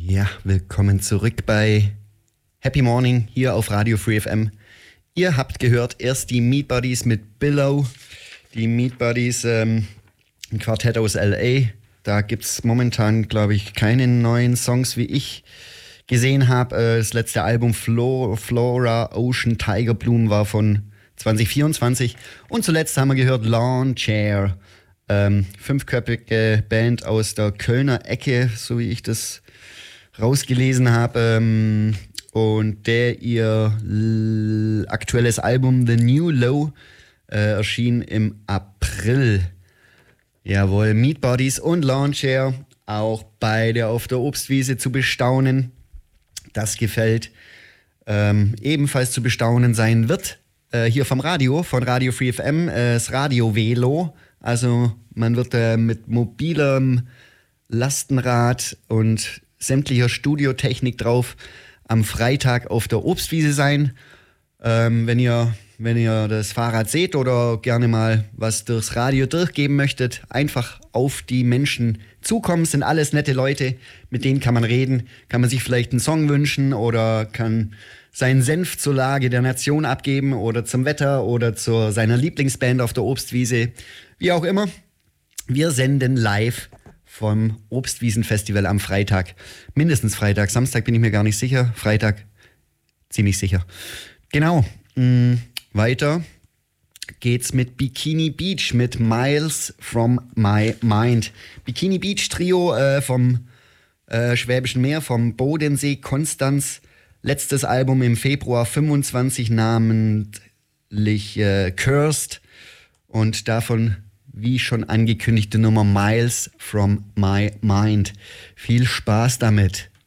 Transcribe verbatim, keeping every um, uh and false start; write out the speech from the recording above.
Ja, willkommen zurück bei Happy Morning hier auf Radio Free F M. Ihr habt gehört, erst die Meat Buddies mit Billow. Die Meat Buddies, ähm, ein Quartett aus L A. Da gibt es momentan, glaube ich, keine neuen Songs, wie ich gesehen habe. Äh, das letzte Album Flo- Flora Ocean Tiger Bloom war von zwanzig vierundzwanzig. Und zuletzt haben wir gehört Lawn Chair. Ähm, fünfköpfige Band aus der Kölner Ecke, so wie ich das rausgelesen habe. Ähm, und der ihr l- aktuelles Album The New Low äh, erschien im April. Jawohl, Meat Buddies und Lawn Chair, auch beide auf der Obstwiese zu bestaunen. Das gefällt. Ähm, ebenfalls zu bestaunen sein wird äh, hier vom Radio, von Radio Free F M, äh, das Radio Velo. Also man wird äh, mit mobilem Lastenrad und sämtlicher Studiotechnik drauf am Freitag auf der Obstwiese sein. Ähm, wenn ihr, wenn ihr das Fahrrad seht oder gerne mal was durchs Radio durchgeben möchtet, einfach auf die Menschen zukommen. Sind alles nette Leute, mit denen kann man reden, kann man sich vielleicht einen Song wünschen oder kann seinen Senf zur Lage der Nation abgeben oder zum Wetter oder zu seiner Lieblingsband auf der Obstwiese. Wie auch immer, wir senden live vom Obstwiesenfestival am Freitag. Mindestens Freitag, Samstag bin ich mir gar nicht sicher. Freitag ziemlich sicher. Genau, mh, weiter geht's mit Bikini Beach, mit Miles from My Mind. Bikini Beach Trio äh, vom äh, Schwäbischen Meer, vom Bodensee, Konstanz. Letztes Album im Februar fünfundzwanzig, namentlich äh, Cursed. Und davon, wie schon angekündigte Nummer Miles from My Mind. Viel Spaß damit.